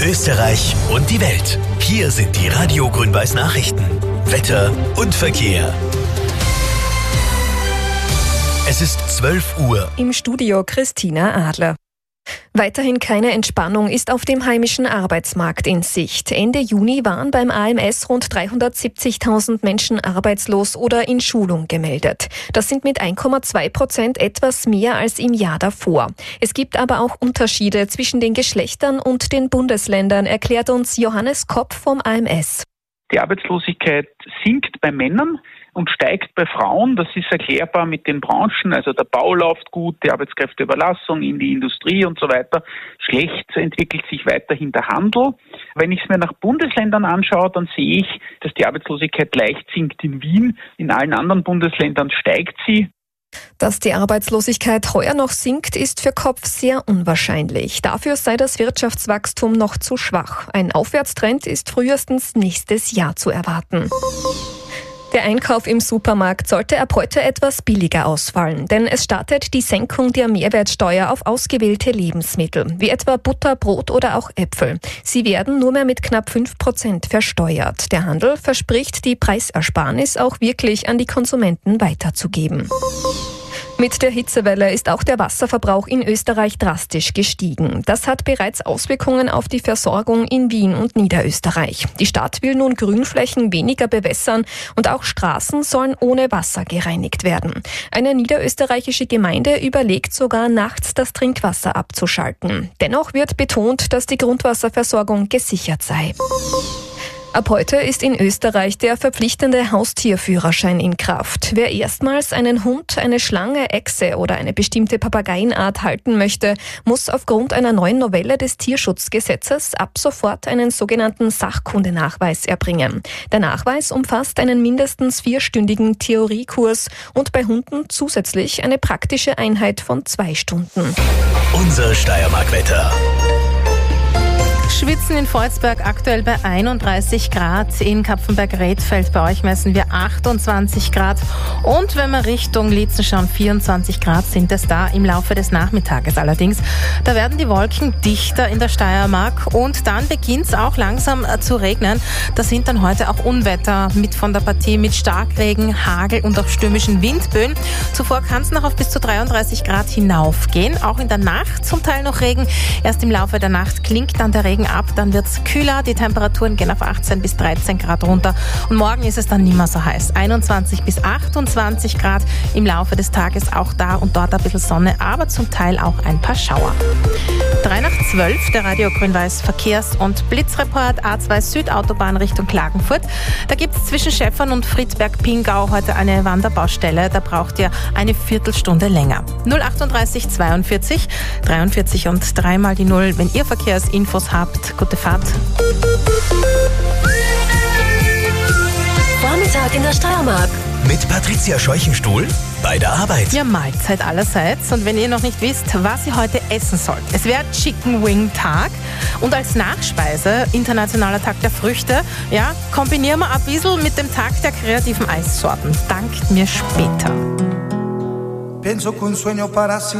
Österreich und die Welt. Hier sind die Radio Grün-Weiß Nachrichten. Wetter und Verkehr. Es ist 12 Uhr. Im Studio Christina Adler. Weiterhin keine Entspannung ist auf dem heimischen Arbeitsmarkt in Sicht. Ende Juni waren beim AMS rund 370.000 Menschen arbeitslos oder in Schulung gemeldet. Das sind mit 1,2% etwas mehr als im Jahr davor. Es gibt aber auch Unterschiede zwischen den Geschlechtern und den Bundesländern, erklärt uns Johannes Kopp vom AMS. Die Arbeitslosigkeit sinkt bei Männern und steigt bei Frauen. Das ist erklärbar mit den Branchen. Also der Bau läuft gut, die Arbeitskräfteüberlassung in die Industrie und so weiter. Schlecht entwickelt sich weiterhin der Handel. Wenn ich es mir nach Bundesländern anschaue, dann sehe ich, dass die Arbeitslosigkeit leicht sinkt in Wien. In allen anderen Bundesländern steigt sie. Dass die Arbeitslosigkeit heuer noch sinkt, ist für Kopf sehr unwahrscheinlich. Dafür sei das Wirtschaftswachstum noch zu schwach. Ein Aufwärtstrend ist frühestens nächstes Jahr zu erwarten. Der Einkauf im Supermarkt sollte ab heute etwas billiger ausfallen, denn es startet die Senkung der Mehrwertsteuer auf ausgewählte Lebensmittel, wie etwa Butter, Brot oder auch Äpfel. Sie werden nur mehr mit knapp 5% versteuert. Der Handel verspricht, die Preisersparnis auch wirklich an die Konsumenten weiterzugeben. Mit der Hitzewelle ist auch der Wasserverbrauch in Österreich drastisch gestiegen. Das hat bereits Auswirkungen auf die Versorgung in Wien und Niederösterreich. Die Stadt will nun Grünflächen weniger bewässern und auch Straßen sollen ohne Wasser gereinigt werden. Eine niederösterreichische Gemeinde überlegt sogar, nachts das Trinkwasser abzuschalten. Dennoch wird betont, dass die Grundwasserversorgung gesichert sei. Ab heute ist in Österreich der verpflichtende Haustierführerschein in Kraft. Wer erstmals einen Hund, eine Schlange, Echse oder eine bestimmte Papageienart halten möchte, muss aufgrund einer neuen Novelle des Tierschutzgesetzes ab sofort einen sogenannten Sachkundenachweis erbringen. Der Nachweis umfasst einen mindestens 4-stündigen Theoriekurs und bei Hunden zusätzlich eine praktische Einheit von 2 Stunden. Unser Steiermark-Wetter. Schwitzen in Volzberg aktuell bei 31 Grad, in Kapfenberg-Redfeld bei euch messen wir 28 Grad und wenn wir Richtung Liezen schauen, 24 Grad sind es da im Laufe des Nachmittages allerdings. Da werden die Wolken dichter in der Steiermark und dann beginnt es auch langsam zu regnen. Da sind dann heute auch Unwetter mit von der Partie mit Starkregen, Hagel und auch stürmischen Windböen. Zuvor kann es noch auf bis zu 33 Grad hinaufgehen, auch in der Nacht zum Teil noch Regen. Erst im Laufe der Nacht klingt dann der Regen ab, dann wird es kühler, die Temperaturen gehen auf 18 bis 13 Grad runter und morgen ist es dann nicht mehr so heiß. 21 bis 28 Grad im Laufe des Tages, auch da und dort ein bisschen Sonne, aber zum Teil auch ein paar Schauer. 3:12, der Radio Grün-Weiß Verkehrs- und Blitzreport, A2 Südautobahn Richtung Klagenfurt. Da gibt es zwischen Schäffern und Friedberg-Pingau heute eine Wanderbaustelle, da braucht ihr eine Viertelstunde länger. 038 42 43 und 3 mal die 0, wenn ihr Verkehrsinfos habt. Gute Fahrt. Vormittag in der Steiermark. Mit Patricia Scheuchenstuhl bei der Arbeit. Ja, Mahlzeit allerseits. Und wenn ihr noch nicht wisst, was ihr heute essen sollt. Es wäre Chicken Wing Tag und als Nachspeise Internationaler Tag der Früchte. Ja, kombinieren wir ein bisschen mit dem Tag der kreativen Eissorten. Dankt mir später.